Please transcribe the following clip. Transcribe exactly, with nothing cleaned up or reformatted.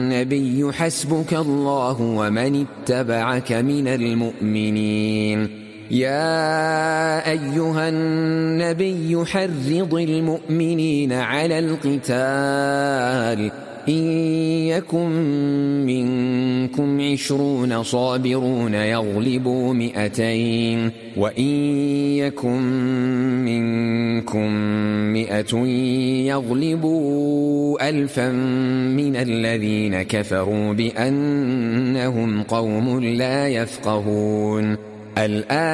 النبي حسبك الله ومن اتبعك من المؤمنين. يا أيها النبي حرض المؤمنين على القتال إن يكن منكم عشرون صابرون يغلبوا مئتين وإن يكن منكم مئة يغلبوا ألفا من الذين كفروا بأنهم قوم لا يفقهون. الآن